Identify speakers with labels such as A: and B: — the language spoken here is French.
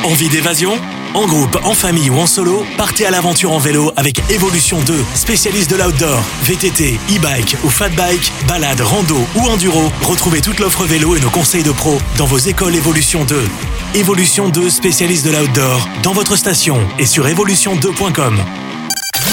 A: Envie d'évasion ? En groupe, en famille ou en solo, partez à l'aventure en vélo avec Evolution 2, spécialiste de l'outdoor, VTT, e-bike ou fat bike, balade, rando ou enduro. Retrouvez toute l'offre vélo et nos conseils de pro dans vos écoles Evolution 2. Evolution 2, spécialiste de l'outdoor, dans votre station et sur evolution2.com.